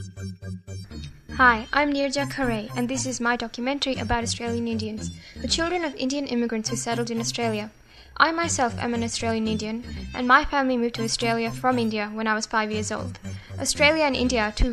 Hi, I'm Nirja Khare, and this is my documentary about Australian Indians, the children of Indian immigrants who settled in Australia. I myself am an Australian Indian, and my family moved to Australia from India when I was 5 years old. Australia and India are two